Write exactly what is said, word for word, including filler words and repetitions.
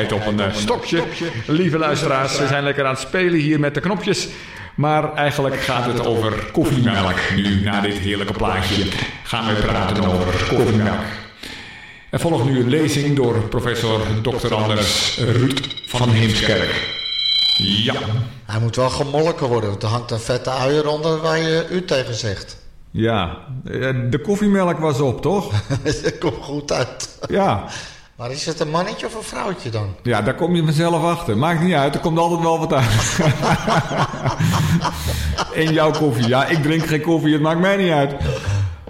draait op een uh, stokje. Lieve luisteraars, we zijn lekker aan het spelen hier met de knopjes. Maar eigenlijk gaat het over koffiemelk. Nu, na dit heerlijke plaatje, gaan we praten over koffiemelk. Er volgt nu een lezing door professor dokter Anders Ruud van Heemskerk. Ja. Hij moet wel gemolken worden, want er hangt een vette uier onder waar je u tegen zegt. Ja, de koffiemelk was op, toch? Dat komt goed uit. Ja. Maar is het een mannetje of een vrouwtje dan? Ja, daar kom je vanzelf achter. Maakt niet uit, er komt altijd wel wat uit. In jouw koffie. Ja, ik drink geen koffie, het maakt mij niet uit.